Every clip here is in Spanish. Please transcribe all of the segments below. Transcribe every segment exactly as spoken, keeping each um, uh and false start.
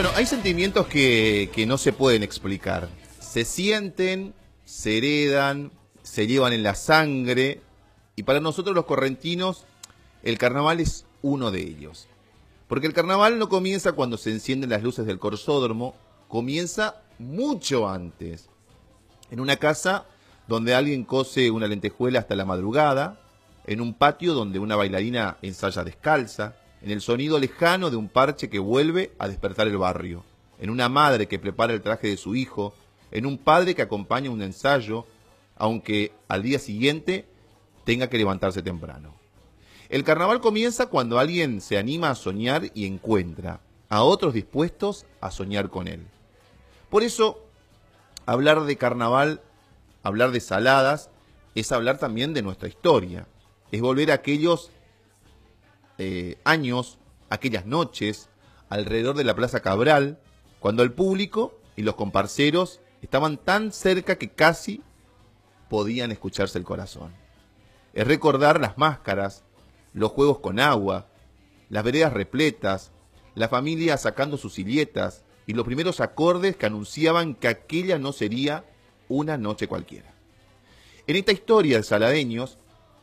Bueno, hay sentimientos que, que no se pueden explicar. Se sienten, se heredan, se llevan en la sangre. Y para nosotros los correntinos, el carnaval es uno de ellos. Porque el carnaval no comienza cuando se encienden las luces del corsódromo, comienza mucho antes. En una casa donde alguien cose una lentejuela hasta la madrugada, en un patio donde una bailarina ensaya descalza, en el sonido lejano de un parche que vuelve a despertar el barrio, en una madre que prepara el traje de su hijo, en un padre que acompaña un ensayo, aunque al día siguiente tenga que levantarse temprano. El carnaval comienza cuando alguien se anima a soñar y encuentra a otros dispuestos a soñar con él. Por eso, hablar de carnaval, hablar de saladas, es hablar también de nuestra historia. Es volver a aquellos eh, años, aquellas noches, alrededor de la Plaza Cabral, cuando el público y los comparseros estaban tan cerca que casi podían escucharse el corazón. Es recordar las máscaras, los juegos con agua, las veredas repletas, la familia sacando sus silietas y los primeros acordes que anunciaban que aquella no sería una noche cualquiera. En esta historia de Saladeños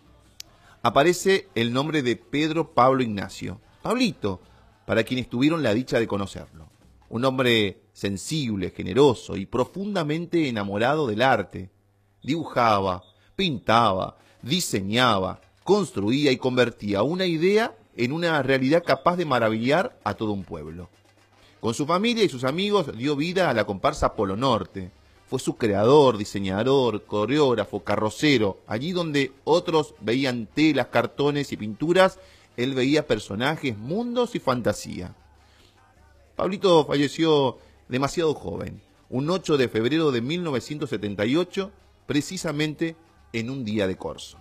aparece el nombre de Pedro Pablo Ignacio, Pablito, para quienes tuvieron la dicha de conocerlo. Un hombre sensible, generoso y profundamente enamorado del arte. Dibujaba, pintaba, diseñaba, construía y convertía una idea en una realidad capaz de maravillar a todo un pueblo. Con su familia y sus amigos dio vida a la comparsa Polo Norte. Fue su creador, diseñador, coreógrafo, carrocero. Allí donde otros veían telas, cartones y pinturas, él veía personajes, mundos y fantasía. Pablito falleció demasiado joven, un ocho de febrero de mil novecientos setenta y ocho, precisamente en un día de corso.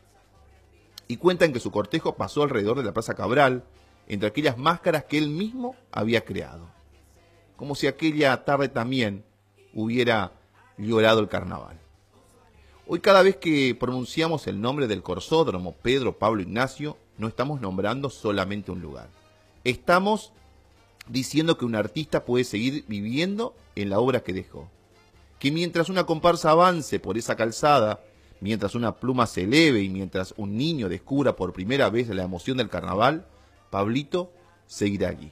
Y cuentan que su cortejo pasó alrededor de la Plaza Cabral, entre aquellas máscaras que él mismo había creado. Como si aquella tarde también hubiera llorado el carnaval. Hoy cada vez que pronunciamos el nombre del corsódromo Pedro Pablo Ignacio, no estamos nombrando solamente un lugar. Estamos diciendo que un artista puede seguir viviendo en la obra que dejó. Que mientras una comparsa avance por esa calzada, mientras una pluma se eleve y mientras un niño descubra por primera vez la emoción del carnaval, Pablito seguirá allí.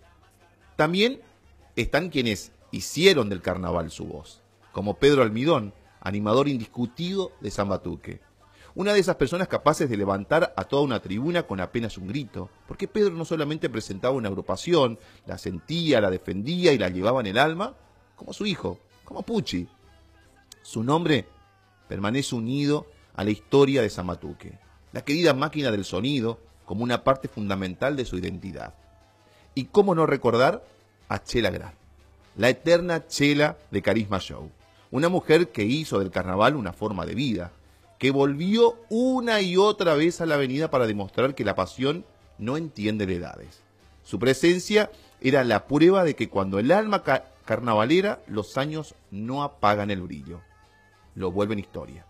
También están quienes hicieron del carnaval su voz, como Pedro Almidón, animador indiscutido de San Batuque. Una de esas personas capaces de levantar a toda una tribuna con apenas un grito, porque Pedro no solamente presentaba una agrupación, la sentía, la defendía y la llevaba en el alma, como su hijo, como Pucci. Su nombre permanece unido a la historia de San Batuque, la querida máquina del sonido como una parte fundamental de su identidad. Y cómo no recordar a Chela Gran, la eterna Chela de Carisma Show, una mujer que hizo del carnaval una forma de vida, que volvió una y otra vez a la avenida para demostrar que la pasión no entiende de edades. Su presencia era la prueba de que cuando el alma ca carnavalera, los años no apagan el brillo, lo vuelven historia.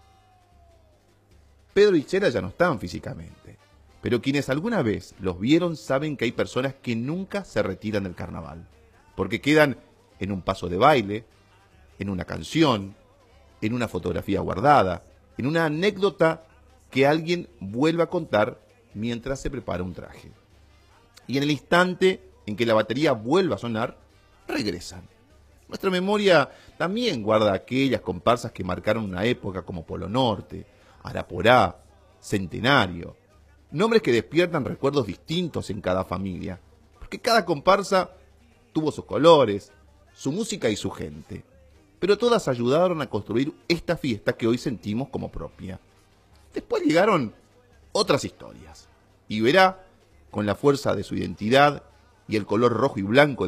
Pedro y Chela ya no están físicamente, pero quienes alguna vez los vieron saben que hay personas que nunca se retiran del carnaval, porque quedan en un paso de baile, en una canción, en una fotografía guardada, en una anécdota que alguien vuelve a contar mientras se prepara un traje. Y en el instante en que la batería vuelva a sonar, regresan. Nuestra memoria también guarda aquellas comparsas que marcaron una época como Polo Norte, Araporá, Centenario. Nombres que despiertan recuerdos distintos en cada familia, porque cada comparsa tuvo sus colores, su música y su gente. Pero todas ayudaron a construir esta fiesta que hoy sentimos como propia. Después llegaron otras historias. Y verá, con la fuerza de su identidad y el color rojo y blanco